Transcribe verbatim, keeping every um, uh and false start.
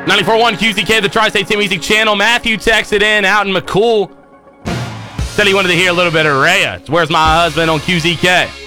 ninety-four point one Q Z K, the Tri-State Team Music Channel. Matthew texted in out in McCool. Said he wanted to hear a little bit of Rhea. Where's My Husband on Q Z K.